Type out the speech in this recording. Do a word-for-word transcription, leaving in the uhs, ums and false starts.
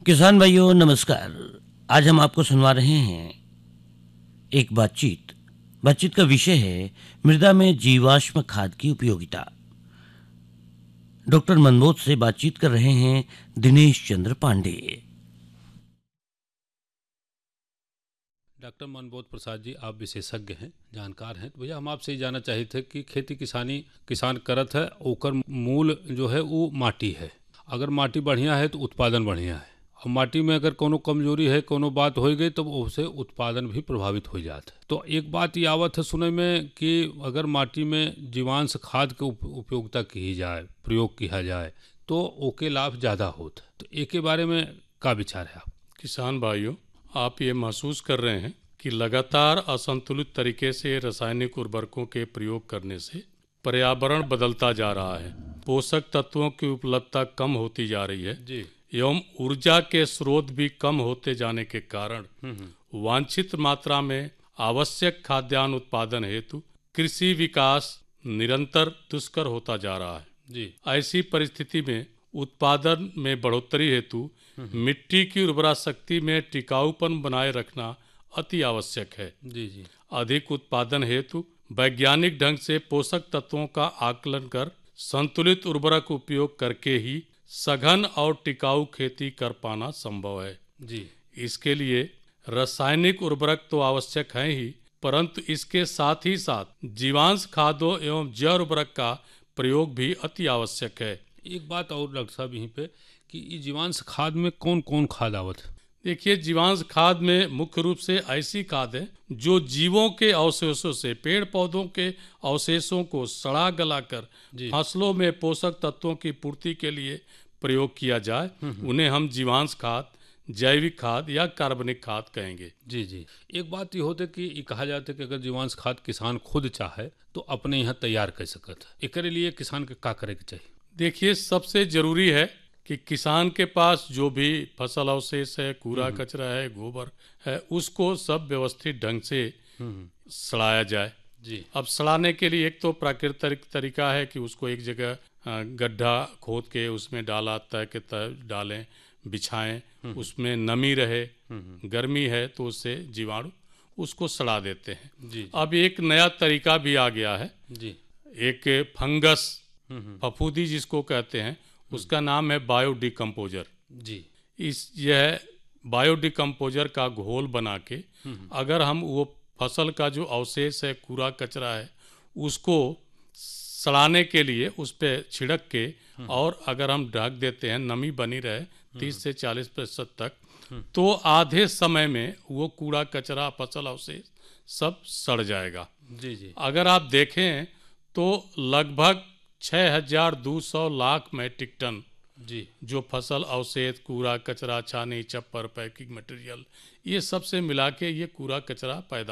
किसान भाइयों नमस्कार। आज हम आपको सुनवा रहे हैं एक बातचीत। बातचीत का विषय है मृदा में जीवाश्म खाद की उपयोगिता। डॉक्टर मनमोहन से बातचीत कर रहे हैं दिनेश चंद्र पांडे। डॉक्टर मनबोध प्रसाद जी, आप विशेषज्ञ हैं, जानकार हैं, तो भैया हम आपसे ये जानना चाहे थे कि खेती किसानी किसान करत है, ओकर मूल जो है वो माटी है। अगर माटी बढ़िया है तो उत्पादन बढ़िया है, और माटी में अगर कोनो कमजोरी है, कोनो बात हो गई, तो उससे उत्पादन भी प्रभावित हो जाता है। तो एक बात ये आवत है सुने में कि अगर माटी में जीवांश खाद के उप, उपयोगिता की जाए, प्रयोग किया जाए, तो ओके लाभ ज़्यादा होता है। तो एक के बारे में का विचार है आप? किसान भाइयों, आप ये महसूस कर रहे हैं कि लगातार असंतुलित तरीके से रासायनिक उर्वरकों के प्रयोग करने से पर्यावरण बदलता जा रहा है, पोषक तत्वों की उपलब्धता कम होती जा रही है जी। एवं ऊर्जा के स्रोत भी कम होते जाने के कारण वांछित मात्रा में आवश्यक खाद्यान्न उत्पादन हेतु कृषि विकास निरंतर दुष्कर होता जा रहा है। जी। ऐसी परिस्थिति में उत्पादन में बढ़ोतरी हेतु मिट्टी की उर्वरा शक्ति में टिकाऊपन बनाए रखना अति आवश्यक है। जी जी। अधिक उत्पादन हेतु वैज्ञानिक ढंग से पोषक तत्वों का आकलन कर संतुलित उर्वरक उपयोग करके ही सघन और टिकाऊ खेती कर पाना संभव है। जी। इसके लिए रासायनिक उर्वरक तो आवश्यक है ही, परंतु इसके साथ ही साथ जीवांश खादों एवं जैव उर्वरक का प्रयोग भी अति आवश्यक है। एक बात और डॉक्टर साहब यहीं पे कि ये जीवांश खाद में कौन कौन खाद आवत है? देखिए, जीवांश खाद में मुख्य रूप से ऐसी खाद है जो जीवों के अवशेषों से, पेड़ पौधों के अवशेषों को सड़ा गलाकर फसलों में पोषक तत्वों की पूर्ति के लिए प्रयोग किया जाए, उन्हें हम जीवांश खाद, जैविक खाद या कार्बनिक खाद कहेंगे। जी जी। एक बात ये होते कि ये कहा जाता है कि अगर जीवांश खाद किसान खुद चाहे तो अपने यहाँ तैयार कर सकता है। एक लिए किसान के का करे के चाहिए? देखिए, सबसे जरूरी है कि किसान के पास जो भी फसल अवशेष है, कूड़ा कचरा है, गोबर है, उसको सब व्यवस्थित ढंग से सड़ाया जाए। जी। अब सड़ाने के लिए एक तो प्राकृतिक तरीका है कि उसको एक जगह गड्ढा खोद के उसमें डाला, तय के तय डालें, बिछाएं, उसमें नमी रहे, गर्मी है तो उससे जीवाणु उसको सड़ा देते हैं। जी। अब एक नया तरीका भी आ गया है। जी। एक फंगस, फफूंदी जिसको कहते हैं, उसका नाम है बायोडिकम्पोजर। जी। इस यह बायोडिकम्पोजर का घोल बना के अगर हम वो फसल का जो अवशेष है, कूड़ा कचरा है, उसको सड़ाने के लिए उस पर छिड़क के और अगर हम ढक देते हैं, नमी बनी रहे तीस से चालीस प्रतिशत तक, तो आधे समय में वो कूड़ा कचरा, फसल अवशेष सब सड़ जाएगा। जी जी। अगर आप देखें तो लगभग छः हजार दो सौ लाख मैट्रिक टन जी जो फसल अवशेष, कूड़ा कचरा, छानी, चप्पर, पैकिंग मटेरियल, ये सब से मिला के ये कूड़ा कचरा पैदा